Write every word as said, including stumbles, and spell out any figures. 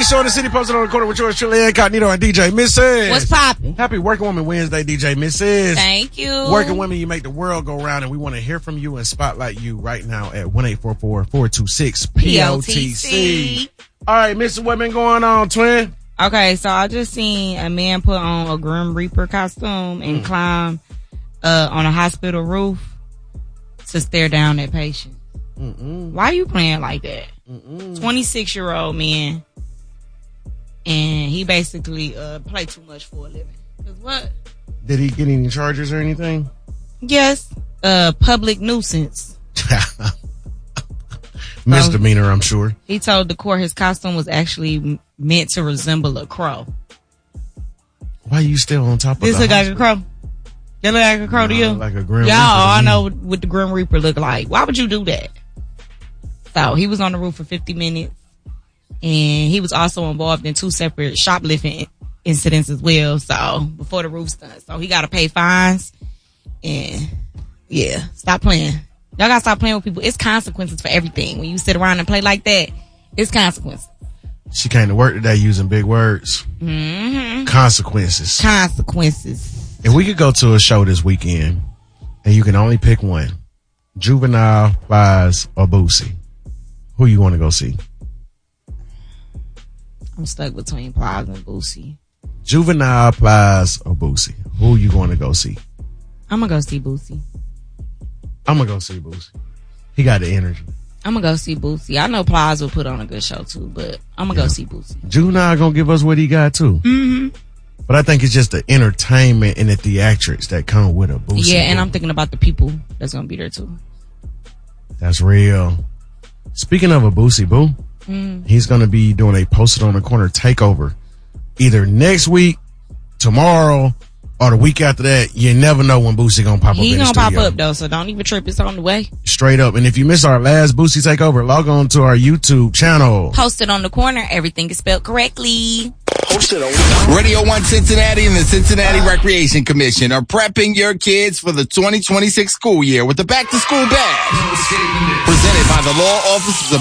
biggest show in the city, posted on the corner with yours truly, Incognito and D J Missus. What's poppin'? Happy Working Woman Wednesday, D J Missus. Thank you. Working women, you make the world go round, and we want to hear from you and spotlight you right now at one eight four four, four two six, P O T C. All right, Missus What been going on, twin? Okay, so I just seen a man put on a Grim Reaper costume and mm. climb uh, on a hospital roof to stare down at patients. Mm-mm. Why are you playing like that? twenty-six year old man, and he basically uh play too much for a living. Cause what? Did he get any charges or anything? Yes, uh, public nuisance. Misdemeanor, I'm sure. He told the court his costume was actually meant to resemble a crow. Why are you still on top of this? This look like a crow. That look like a crow no, to you? Like a Grim Y'all, Reaper. I know what the Grim Reaper look like. Why would you do that? So he was on the roof for fifty minutes, and he was also involved in two separate shoplifting incidents as well. So before the roof's done, so he got to pay fines. And yeah, stop playing. Y'all gotta stop playing with people. It's consequences for everything. When you sit around and play like that, it's consequences. She came to work today using big words. Mm-hmm. Consequences. Consequences. If we could go to a show this weekend, and you can only pick one, Juvenile, Plies, or Boosie, who you want to go see? I'm stuck between Plies and Boosie. Juvenile, Plies, or Boosie, who you going to go see? I'm gonna go see Boosie. I'm gonna go see Boosie. He got the energy. I'm gonna go see Boosie. I know Plies will put on a good show too, but I'm gonna yeah. go see Boosie. Juvenile gonna give us what he got too. Mm-hmm. But I think it's just the entertainment and the theatrics that come with a Boosie. Yeah, and book. I'm thinking about the people that's gonna be there too. That's real. Speaking of a Boosie Boo, mm. he's gonna be doing a Posted on the Corner takeover either next week, tomorrow, or the week after that. You never know when Boosie gonna pop he up in the gonna studio. pop up though, so don't even trip. It's on the way. Straight up. And if you missed our last Boosie takeover, log on to our YouTube channel. Posted on the Corner. Everything is spelled correctly. Posted on Radio one Cincinnati and the Cincinnati Recreation Commission are prepping your kids for the twenty twenty-six school year with the Back to School Bash. Presented by the Law Offices of